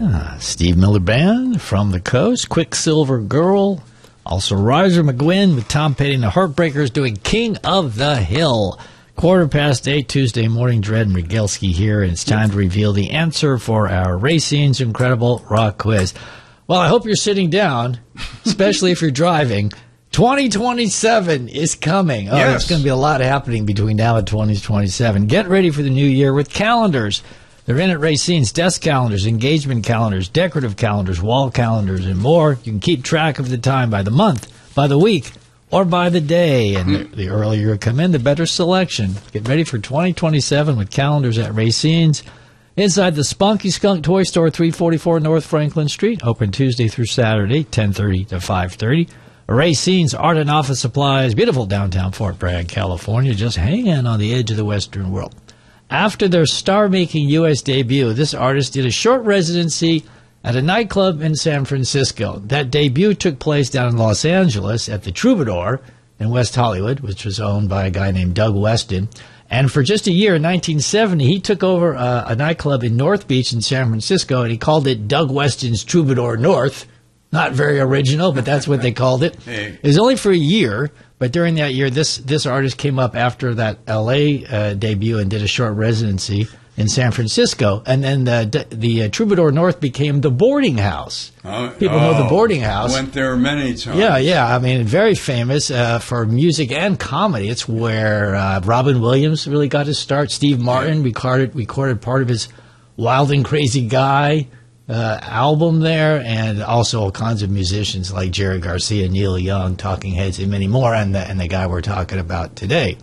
Steve Miller Band from the Coast, Quicksilver Girl, also Riser McGuinn with Tom Petty and the Heartbreakers doing King of the Hill. 8:15 Tuesday morning, Dredd and Regelski here, and it's time to reveal the answer for our Racine's Incredible Rock Quiz. Well, I hope you're sitting down, especially if you're driving. 2027 is coming. Oh, yes. There's going to be a lot happening between now and 2027. Get ready for the new year with calendars. They're in at Racine's. Desk calendars, engagement calendars, decorative calendars, wall calendars, and more. You can keep track of the time by the month, by the week, or by the day. And the earlier you come in, the better selection. Get ready for 2027 with calendars at Racine's. Inside the Spunky Skunk Toy Store, 344 North Franklin Street. Open Tuesday through Saturday, 10:30 to 5:30. Racine's Art and Office Supplies, beautiful downtown Fort Bragg, California, just hanging on the edge of the Western world. After their star-making U.S. debut, this artist did a short residency at a nightclub in San Francisco. That debut took place down in Los Angeles at the Troubadour in West Hollywood, which was owned by a guy named Doug Weston. And for just a year, in 1970, he took over a nightclub in North Beach in San Francisco, and he called it Doug Weston's Troubadour North. Not very original, but that's what they called it. Hey. It was only for a year, but during that year, this artist came up after that L.A. Debut and did a short residency in San Francisco. And then the Troubadour North became the boarding house. People know the boarding house. Went there many times. Yeah. I mean, very famous for music and comedy. It's where Robin Williams really got his start. Steve Martin recorded part of his Wild and Crazy Guy album there, and also all kinds of musicians like Jerry Garcia, Neil Young, Talking Heads, and many more, and the guy we're talking about today,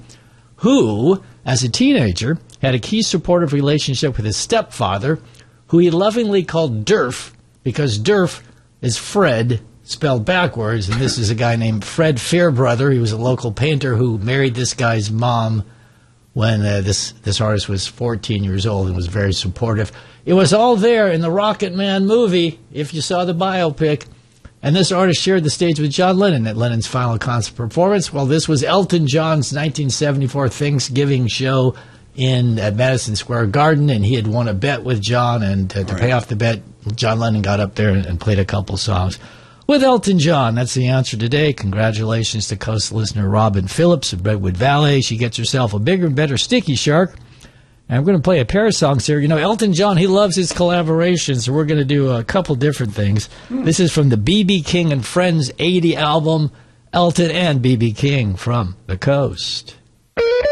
who, as a teenager, had a key supportive relationship with his stepfather, who he lovingly called Durf, because Durf is Fred, spelled backwards, and this is a guy named Fred Fairbrother. He was a local painter who married this guy's mom when this artist was 14 years old and was very supportive. It was all there in the Rocket Man movie, if you saw the biopic. And this artist shared the stage with John Lennon at Lennon's final concert performance. Well, this was Elton John's 1974 Thanksgiving show at Madison Square Garden, and he had won a bet with John, and to pay off the bet, John Lennon got up there and played a couple songs with Elton John. That's the answer today. Congratulations to Coast listener Robin Phillips of Redwood Valley. She gets herself a bigger and better Sticky Shark. And I'm going to play a pair of songs here. You know, Elton John, he loves his collaborations, so we're going to do a couple different things. This is from the B.B. King and Friends 80 album, Elton and B.B. King from the Coast.